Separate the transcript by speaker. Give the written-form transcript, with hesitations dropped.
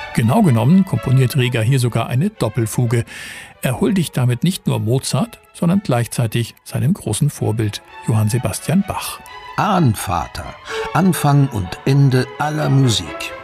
Speaker 1: Genau genommen komponiert Reger hier sogar eine Doppelfuge. Er huldigt damit nicht nur Mozart, sondern gleichzeitig seinem großen Vorbild Johann Sebastian Bach.
Speaker 2: Ahnvater, Anfang und Ende aller Musik.